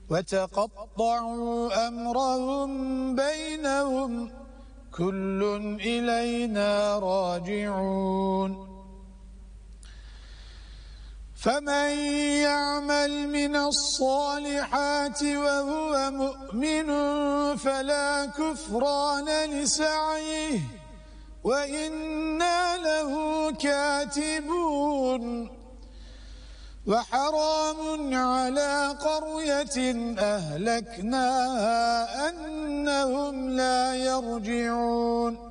وتقطعوا أمرهم بينهم كل إلينا راجعون فمن يعمل من الصالحات وهو مؤمن فلا كفران لسعيه وإنا له كاتبون وحرام على قرية أهلكناها أنهم لا يرجعون